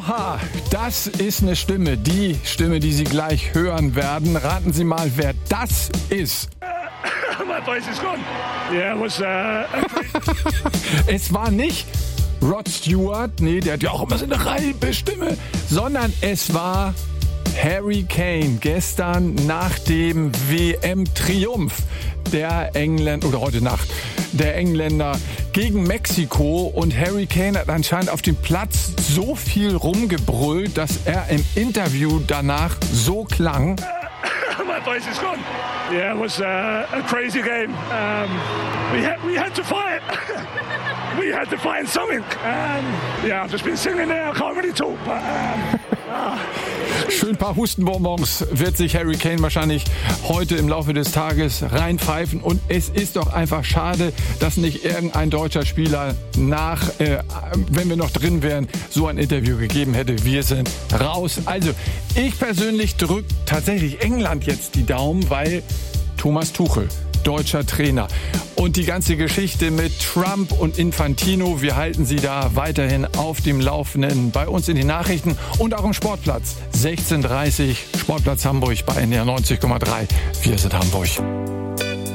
Oha, das ist eine Stimme, die Sie gleich hören werden. Raten Sie mal, wer das ist. My voice is gone. Yeah, it was Es war nicht Rod Stewart, nee, der hat ja auch immer so eine reibe Stimme, sondern es war Harry Kane gestern nach dem WM-Triumph der Engländer, oder heute Nacht, der Engländer gegen Mexiko, und Harry Kane hat anscheinend auf dem Platz so viel rumgebrüllt, dass er im Interview danach so klang. My voice is gone. Yeah, it was a crazy game. We had to fight. We had to find something. Yeah, I've just been sitting there. I can't really talk, but Schön ein paar Hustenbonbons wird sich Harry Kane wahrscheinlich heute im Laufe des Tages reinpfeifen. Und es ist doch einfach schade, dass nicht irgendein deutscher Spieler wenn wir noch drin wären, so ein Interview gegeben hätte. Wir sind raus. Also ich persönlich drücke tatsächlich England jetzt die Daumen, weil Thomas Tuchel, deutscher Trainer. Und die ganze Geschichte mit Trump und Infantino, wir halten Sie da weiterhin auf dem Laufenden bei uns in den Nachrichten und auch im Sportplatz. 16:30 Sportplatz Hamburg bei NDR 90,3. Wir sind Hamburg.